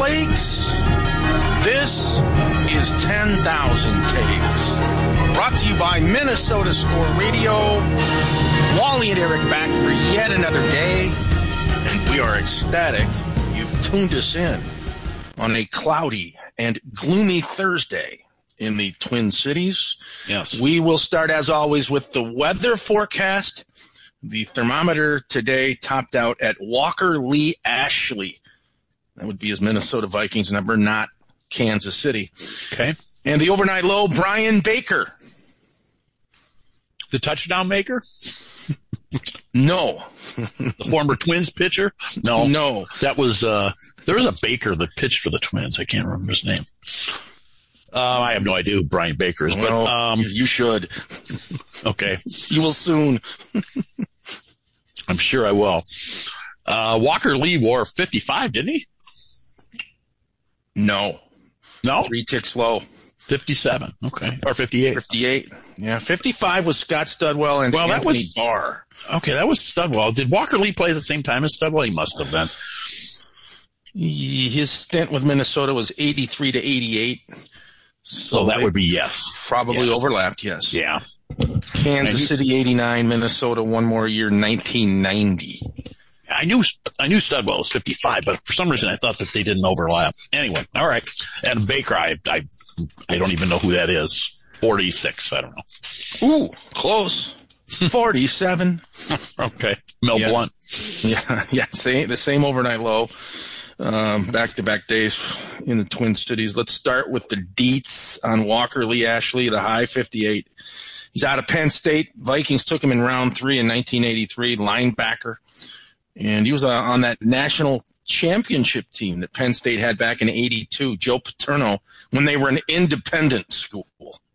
Lakes. This is 10,000 Takes. Brought to you by Minnesota Score Radio. Wally and Eric back for yet another day. And we are ecstatic you've tuned us in on a cloudy and gloomy Thursday in the Twin Cities. Yes. We will start, as always, with the weather forecast. The thermometer today topped out at Walker Lee Ashley. That would be his Minnesota Vikings number, not Kansas City. Okay. And the overnight low, Brian Baker. The touchdown maker? No. The former Twins pitcher? No. No. That was, there was a Baker that pitched for the Twins. I can't remember his name. I have no idea who Brian Baker is, well, but, you should. Okay. You will soon. I'm sure I will. Walker Lee wore 55, didn't he? No. No? 3 ticks low. 57. Okay. Or 58. 58. Yeah, 55 was Scott Studwell and well, Anthony that was Barr. Okay, that was Studwell. Did Walker Lee play at the same time as Studwell? He must have been. His stint with Minnesota was 83 to 88. So that would be yes. Probably overlapped, yes. Yeah. Kansas City 89, Minnesota one more year, 1990. I knew Studwell was 55, but for some reason I thought that they didn't overlap. Anyway, all right. And Baker, I don't even know who that is. 46, I don't know. Ooh, close. 47. Okay. Mel Blunt. Yeah, the same overnight low. Back-to-back days in the Twin Cities. Let's start with the deets on Walker Lee Ashley, the high 58. He's out of Penn State. Vikings took him in round 3 in 1983, linebacker. And he was on that national championship team that Penn State had back in 82, Joe Paterno, when they were an independent school.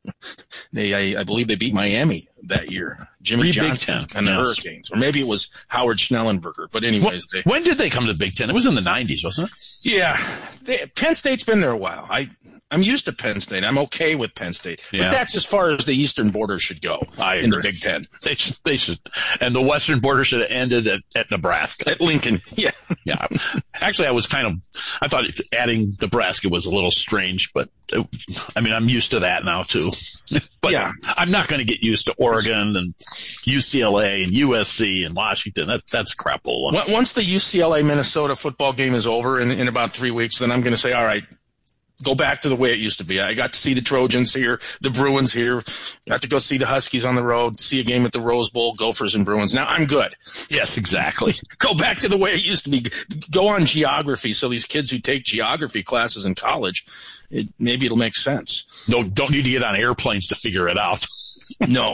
I believe they beat Miami that year. Jimmy Johnson and the Hurricanes. Or maybe it was Howard Schnellenberger. But anyways. When did they come to Big Ten? It was in the 90s, wasn't it? Yeah. Penn State's been there a while. I'm used to Penn State. I'm okay with Penn State. Yeah. But that's as far as the eastern border should go in the Big Ten. They should. And the western border should have ended at Nebraska. At Lincoln. Yeah. Yeah. Actually, I thought adding Nebraska was a little strange, but I'm used to that now too. But yeah, I'm not going to get used to Oregon and UCLA and USC and Washington. That's crapola. Once the UCLA Minnesota football game is over in about 3 weeks, then I'm going to say, all right, go back to the way it used to be. I got to see the Trojans here, the Bruins here. Got to go see the Huskies on the road, see a game at the Rose Bowl, Gophers and Bruins. Now I'm good. Yes, exactly. Go back to the way it used to be. Go on geography. So these kids who take geography classes in college, maybe it'll make sense. Don't need to get on airplanes to figure it out. No.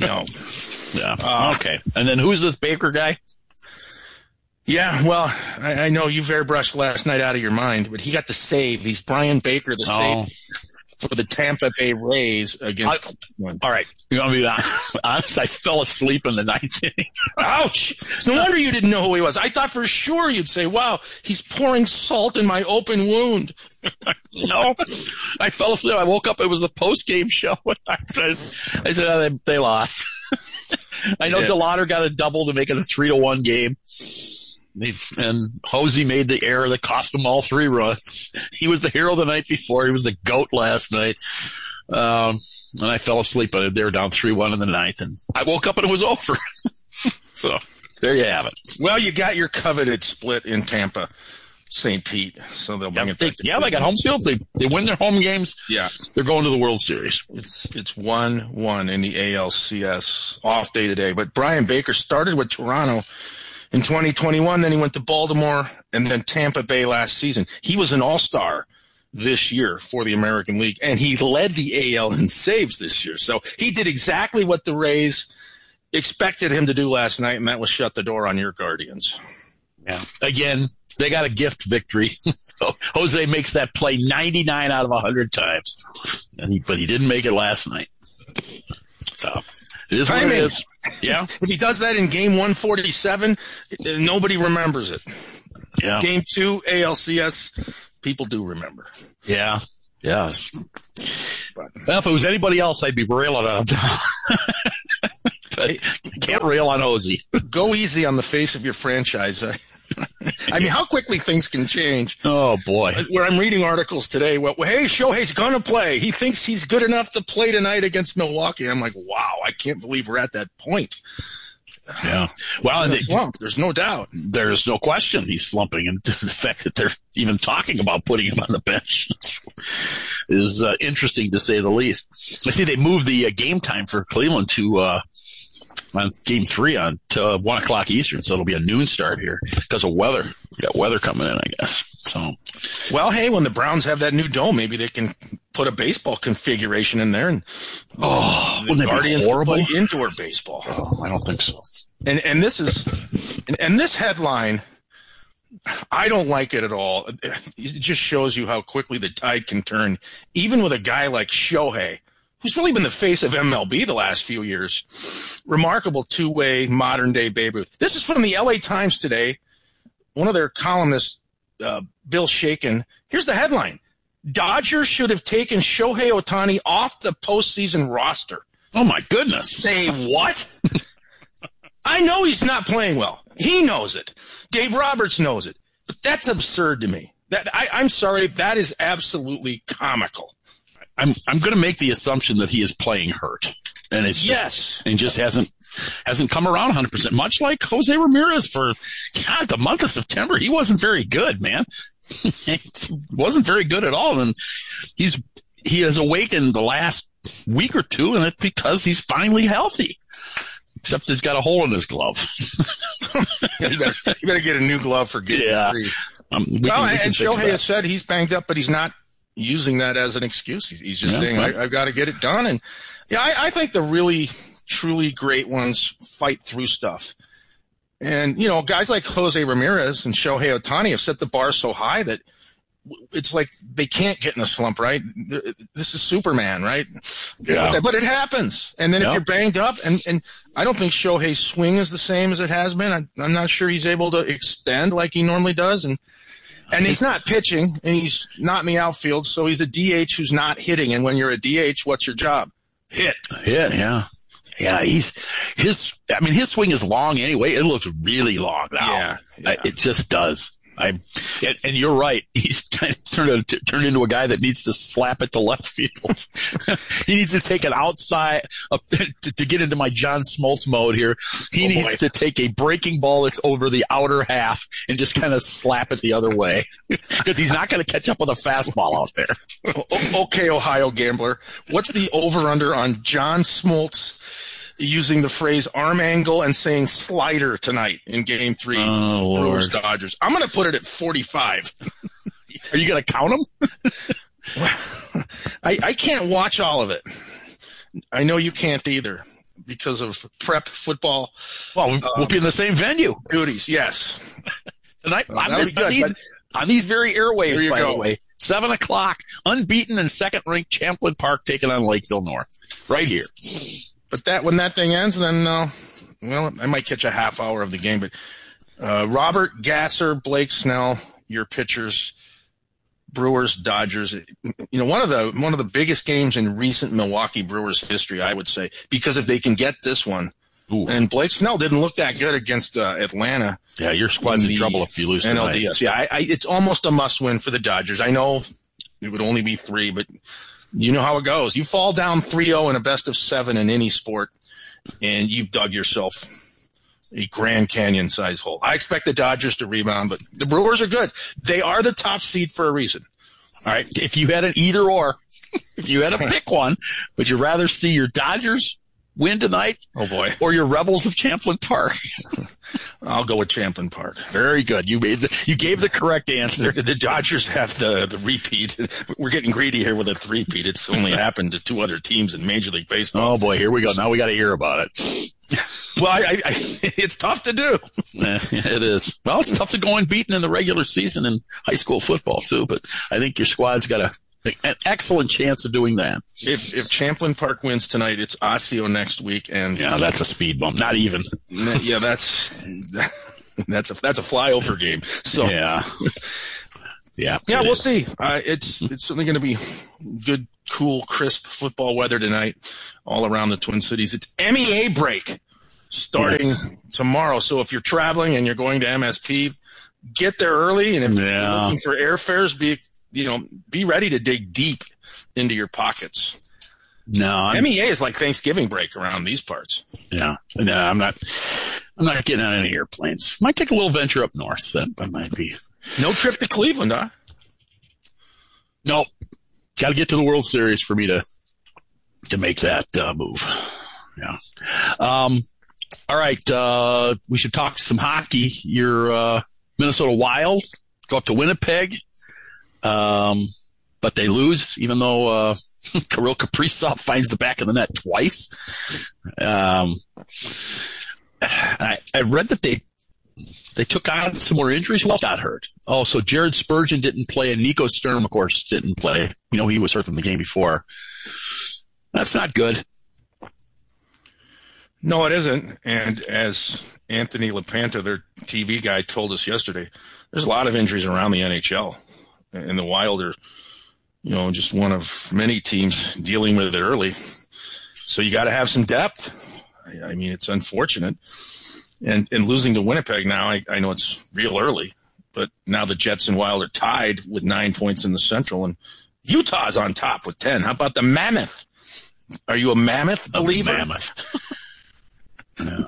Yeah. Okay. And then who's this Baker guy? Yeah, well, I know you've airbrushed last night out of your mind, but he got the save. He's Brian Baker, the save for the Tampa Bay Rays against. All right, you want me to be honest? I fell asleep in the ninth inning. Ouch! No wonder you didn't know who he was. I thought for sure you'd say, "Wow, he's pouring salt in my open wound." No, I fell asleep. I woke up. It was a post-game show. I said, they lost. I know DeLauder got a double to make it a 3-1 game. And Hosey made the error that cost him all 3 runs. He was the hero the night before. He was the GOAT last night. And I fell asleep. But they were down 3-1 in the ninth. And I woke up and it was over. So there you have it. Well, you got your coveted split in Tampa, St. Pete. So they'll bring it back. They got home field. They win their home games. Yeah. They're going to the World Series. It's 1-1 in the ALCS off day today. But Brian Baker started with Toronto in 2021, then he went to Baltimore and then Tampa Bay last season. He was an all-star this year for the American League, and he led the AL in saves this year. So he did exactly what the Rays expected him to do last night, and that was shut the door on your Guardians. Yeah. Again, they got a gift victory. So Jose makes that play 99 out of 100 times, but he didn't make it last night. So it is what it is. Yeah. If he does that in game 147, nobody remembers it. Yeah. Game 2, ALCS, people do remember. Yeah. Yes. Well, if it was anybody else, I'd be railing on him. But can't rail on Hosey. Go easy on the face of your franchise. I mean, how quickly things can change. Oh, boy. Where I'm reading articles today, hey, Shohei's going to play. He thinks he's good enough to play tonight against Milwaukee. I'm like, wow, I can't believe we're at that point. Yeah. Well, and slump, there's no doubt. There's no question he's slumping. And the fact that they're even talking about putting him on the bench is interesting, to say the least. I see they moved the game time for Cleveland to on Game 3 on to 1 o'clock Eastern, so it'll be a noon start here because of weather. We got weather coming in, I guess. So, well, hey, when the Browns have that new dome, maybe they can put a baseball configuration in there, and wouldn't that be horrible? Play indoor baseball. Oh, I don't think so. And this headline, I don't like it at all. It just shows you how quickly the tide can turn, even with a guy like Shohei, who's really been the face of MLB the last few years. Remarkable two-way modern-day Babe Ruth. This is from the LA Times today. One of their columnists, Bill Shaken. Here's the headline. Dodgers should have taken Shohei Ohtani off the postseason roster. Oh, my goodness. Say what? I know he's not playing well. He knows it. Dave Roberts knows it. But that's absurd to me. I'm sorry. That is absolutely comical. I'm going to make the assumption that he is playing hurt, and it's just hasn't come around 100%. Much like Jose Ramirez for the month of September, he wasn't very good, man. He wasn't very good at all, and he has awakened the last week or two, and it's because he's finally healthy. Except he's got a hole in his glove. You better get a new glove for Game 3. And Shohei has said he's banged up, but he's not using that as an excuse. He's just saying, I've got to get it done. And I think the really, truly great ones fight through stuff. And, guys like Jose Ramirez and Shohei Ohtani have set the bar so high that it's like they can't get in a slump, right? This is Superman, right? Yeah. But it happens. And then if you're banged up, and I don't think Shohei's swing is the same as it has been. I'm not sure he's able to extend like he normally does. And he's not pitching, and he's not in the outfield, so he's a DH who's not hitting. And when you're a DH, what's your job? Hit, yeah. Yeah, his swing is long anyway. It looks really long now. Yeah. It just does. And you're right. He's kind of turned into a guy that needs to slap it to left field. He needs to take it outside to get into my John Smoltz mode here. He needs to take a breaking ball that's over the outer half and just kind of slap it the other way, because he's not going to catch up with a fastball out there. Okay, Ohio gambler. What's the over-under on John Smoltz using the phrase arm angle and saying slider tonight in Game 3, Brewers Dodgers? I'm going to put it at 45. Are you going to count them? I can't watch all of it. I know you can't either because of prep football. Well, we'll be in the same venue. Duties, yes. Tonight, on these very airwaves, by the way. 7 o'clock, unbeaten in second-ranked Champlin Park taking on Lakeville North. Right here. But when that thing ends, then, I might catch a half hour of the game. But Robert Gasser, Blake Snell, your pitchers, Brewers, Dodgers. One of the biggest games in recent Milwaukee Brewers history, I would say, because if they can get this one. Ooh. And Blake Snell didn't look that good against Atlanta. Yeah, your squad's in trouble if you lose tonight. NLDS. Yeah, it's almost a must-win for the Dodgers. I know it would only be 3, but you know how it goes. You fall down 3-0 in a best-of-7 in any sport, and you've dug yourself a Grand Canyon-sized hole. I expect the Dodgers to rebound, but the Brewers are good. They are the top seed for a reason. All right, if you had an either-or, if you had to pick one, would you rather see your Dodgers win tonight? Oh, boy. Or your Rebels of Champlin Park? I'll go with Champlin Park. Very good. You gave the correct answer. The Dodgers have the repeat. We're getting greedy here with a three-peat. It's only happened to 2 other teams in Major League Baseball. Oh, boy. Here we go. Now we got to hear about it. Well, it's tough to do. Yeah, it is. Well, it's tough to go unbeaten in the regular season in high school football, too. But I think your squad's got an excellent chance of doing that. If Champlin Park wins tonight, it's Osseo next week, and that's a speed bump. Not even. Yeah, that's a flyover game. So yeah, we'll see. It's certainly going to be good, cool, crisp football weather tonight all around the Twin Cities. It's MEA break starting tomorrow. So if you're traveling and you're going to MSP, get there early, and if you're Yeah. looking for airfares, be ready to dig deep into your pockets. No, MEA is like Thanksgiving break around these parts. yeah, no, I'm not getting on any airplanes. Might take a little venture up north. That might be. No trip to Cleveland, huh? Nope. Got to get to the World Series for me to make that move. Yeah. All right. We should talk some hockey. Your Minnesota Wild go up to Winnipeg, but they lose, even though Kirill Kaprizov finds the back of the net twice. I read that they took on some more injuries. Who else got hurt? Oh, so Jared Spurgeon didn't play, and Nico Sturm, of course, didn't play. He was hurt from the game before. That's not good. No, it isn't. And as Anthony LaPanta, their TV guy, told us yesterday, there's a lot of injuries around the NHL. And the Wild are, just one of many teams dealing with it early. So you got to have some depth. I mean, it's unfortunate. And losing to Winnipeg now, I know it's real early, but now the Jets and Wild are tied with 9 points in the Central, and Utah's on top with 10. How about the Mammoth? Are you a Mammoth believer? Mammoth. No.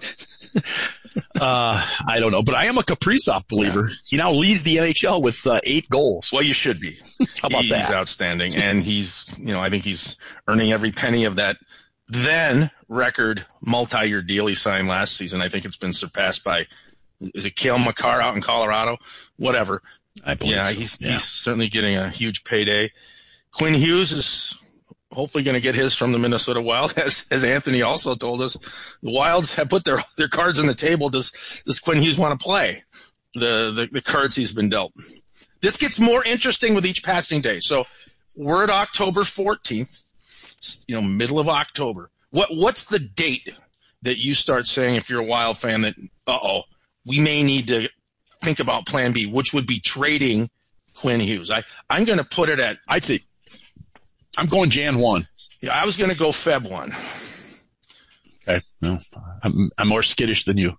I don't know, but I am a Kaprizov believer. Yeah. He now leads the NHL with 8 goals. Well, you should be. How about that? He's outstanding, and he's, I think he's earning every penny of that then record multi-year deal he signed last season. I think it's been surpassed by, is it Cale Makar out in Colorado? Whatever. I believe so. He's certainly getting a huge payday. Quinn Hughes is hopefully going to get his from the Minnesota Wild. As Anthony also told us, the Wilds have put their cards on the table. Does Quinn Hughes want to play the cards he's been dealt? This gets more interesting with each passing day. So we're at October 14th, middle of October. What's the date that you start saying, if you're a Wild fan, that, we may need to think about plan B, which would be trading Quinn Hughes? I'm going to put it at, I'd say, I'm going Jan 1. Yeah, I was going to go Feb 1. Okay. No, I'm more skittish than you.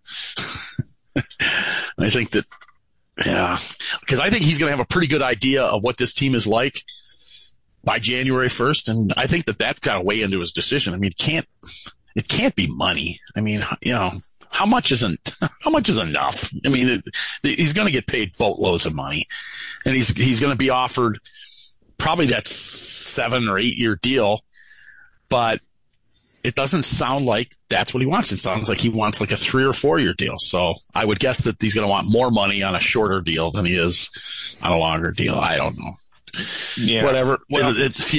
I think that, because I think he's going to have a pretty good idea of what this team is like by January 1st. And I think that's got to weigh into his decision. I mean, it can't be money. I mean, how much is enough? I mean, he's going to get paid boatloads of money, and he's going to be offered probably that 7 or 8 year deal, but it doesn't sound like that's what he wants. It sounds like he wants like a 3 or 4 year deal. So I would guess that he's going to want more money on a shorter deal than he is on a longer deal. I don't know. Yeah. Whatever. Well, it's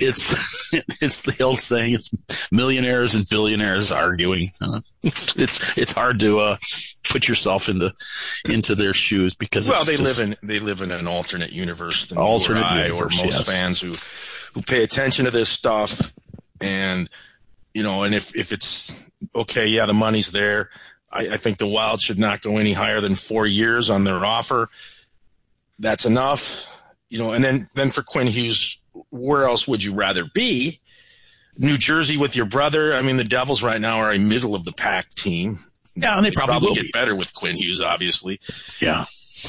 the old saying, it's millionaires and billionaires arguing. It's hard to put yourself into their shoes, because they live in an alternate universe than most fans who pay attention to this stuff. And and if it's okay, the money's there. I think the Wild should not go any higher than 4 years on their offer. That's enough. And then for Quinn Hughes, where else would you rather be? New Jersey with your brother. I mean, the Devils right now are a middle of the pack team. Yeah, and they probably get better with Quinn Hughes, obviously. Yeah.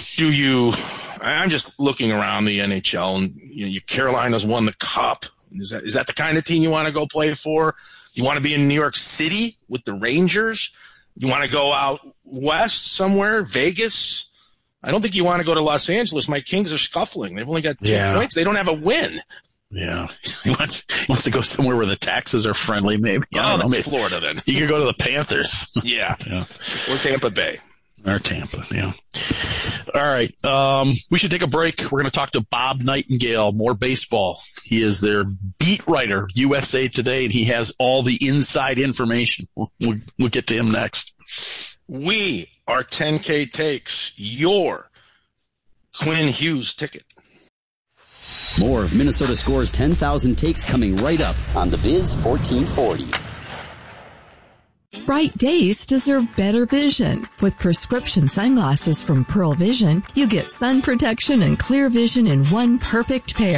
I'm just looking around the NHL, and Carolina's won the Cup. Is that the kind of team you want to go play for? You want to be in New York City with the Rangers? You want to go out west somewhere, Vegas? I don't think you want to go to Los Angeles. My Kings are scuffling. They've only got 2 points. They don't have a win. Yeah. He wants to go somewhere where the taxes are friendly, maybe. Maybe Florida then. You could go to the Panthers. Yeah. Or Tampa Bay. Or Tampa, yeah. All right. We should take a break. We're going to talk to Bob Nightingale, more baseball. He is their beat writer, USA Today, and he has all the inside information. We'll get to him next. We are 10K Takes, your Quinn Hughes ticket. More of Minnesota Score's 10,000 takes coming right up on the Biz 1440. Bright days deserve better vision. With prescription sunglasses from Pearl Vision, you get sun protection and clear vision in one perfect pair.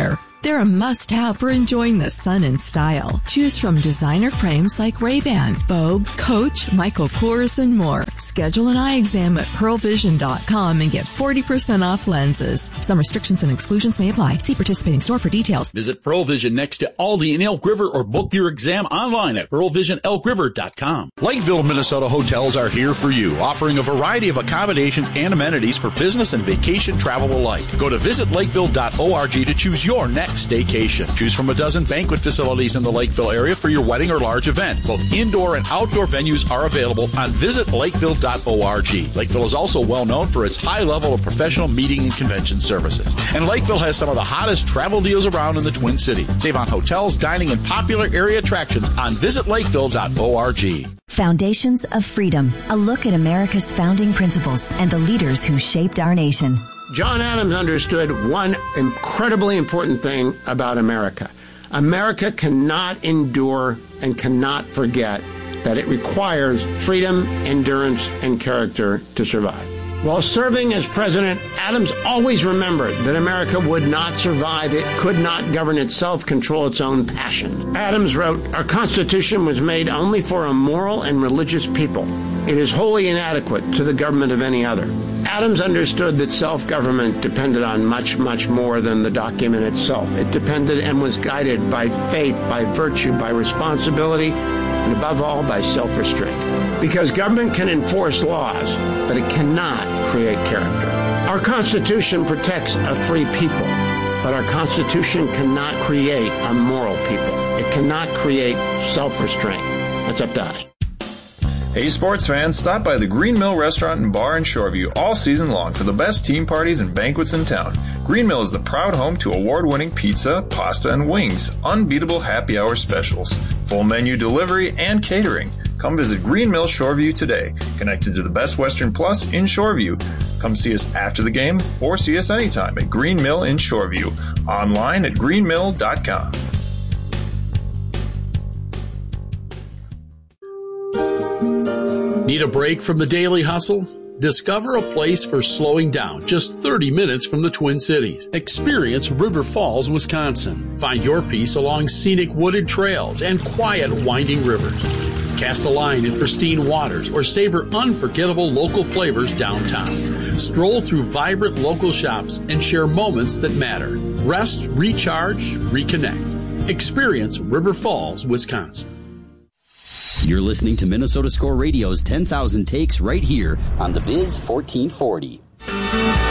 They're a must-have for enjoying the sun in style. Choose from designer frames like Ray-Ban, Bogue, Coach, Michael Kors, and more. Schedule an eye exam at pearlvision.com and get 40% off lenses. Some restrictions and exclusions may apply. See participating store for details. Visit Pearl Vision next to Aldi in Elk River or book your exam online at pearlvisionelkriver.com. Lakeville, Minnesota hotels are here for you, offering a variety of accommodations and amenities for business and vacation travel alike. Go to visitlakeville.org to choose your next staycation. Choose from a dozen banquet facilities in the Lakeville area for your wedding or large event. Both indoor and outdoor venues are available on visitlakeville.org. Lakeville is also well known for its high level of professional meeting and convention services. And Lakeville has some of the hottest travel deals around in the Twin Cities. Save on hotels, dining, and popular area attractions on visitlakeville.org. Foundations of Freedom, a look at America's founding principles and the leaders who shaped our nation. John Adams understood one incredibly important thing about America. America cannot endure and cannot forget that it requires freedom, endurance, and character to survive. While serving as president, Adams always remembered that America would not survive. It could not govern itself, control its own passions. Adams wrote, "Our Constitution was made only for a moral and religious people. It is wholly inadequate to the government of any other." Adams understood that self-government depended on much, much more than the document itself. It depended and was guided by faith, by virtue, by responsibility, and above all, by self-restraint. Because government can enforce laws, but it cannot create character. Our Constitution protects a free people, but our Constitution cannot create a moral people. It cannot create self-restraint. That's up to us. Hey sports fans, stop by the Green Mill Restaurant and Bar in Shoreview all season long for the best team parties and banquets in town. Green Mill is the proud home to award-winning pizza, pasta, and wings, unbeatable happy hour specials, full menu delivery, and catering. Come visit Green Mill Shoreview today, connected to the Best Western Plus in Shoreview. Come see us after the game or see us anytime at Green Mill in Shoreview, online at greenmill.com. Need a break from the daily hustle? Discover a place for slowing down just 30 minutes from the Twin Cities. Experience River Falls, Wisconsin. Find your peace along scenic wooded trails and quiet winding rivers. Cast a line in pristine waters or savor unforgettable local flavors downtown. Stroll through vibrant local shops and share moments that matter. Rest, recharge, reconnect. Experience River Falls, Wisconsin. You're listening to Minnesota Score Radio's 10,000 Takes right here on the Biz 1440.